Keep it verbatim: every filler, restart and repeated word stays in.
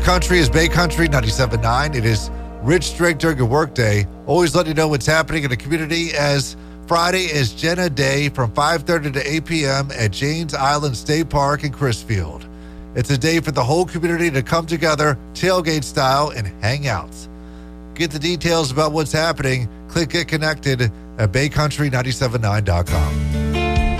Country is Bay Country ninety-seven point nine. It is Rich Drink during a workday. Always letting you know what's happening in the community, as Friday is Jenna Day from five thirty to eight p.m. at Janes Island State Park in Crisfield. It's a day for the whole community to come together, tailgate style, and hang out. Get the details about what's happening. Click Get Connected at bay country nine seven nine dot com.